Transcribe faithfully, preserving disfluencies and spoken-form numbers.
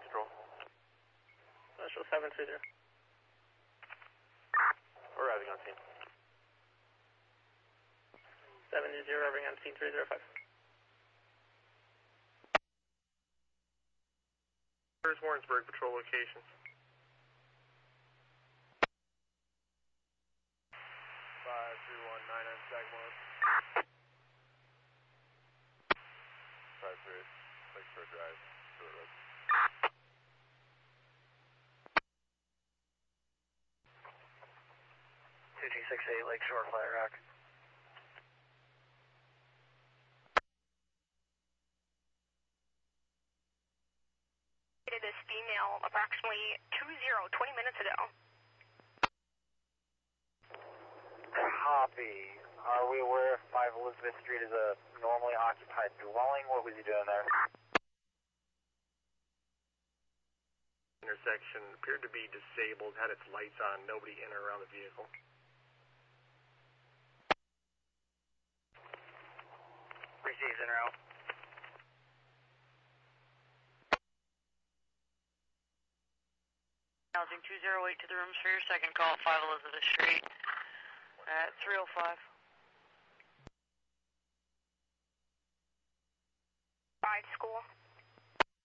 control. Special seven three zero. We're arriving on scene. seven zero, arriving on scene three zero five. Where's Warrensburg patrol locations? five three one nine nine Sagamore. five three, Lakeshore Drive, Short Road. two two six eight, Lakeshore, Flat Rock. This female approximately two zero, twenty minutes ago. Copy. Are we aware if five Elizabeth Street is a normally occupied dwelling? What was he doing there? Intersection appeared to be disabled, had its lights on, nobody in or around the vehicle. Received en route. Housing two zero eight to the rooms for your second call, five Elizabeth Street at three oh five. Five school.